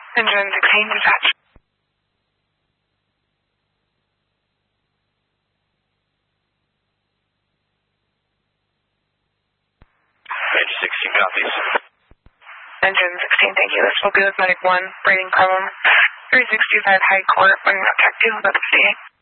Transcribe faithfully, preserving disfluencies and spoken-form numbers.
Engine sixteen, dispatch. Range sixteen copies. Engine sixteen, thank you. This will be with Medic one, rating problem three sixty-five High Court, when contact two, let's see.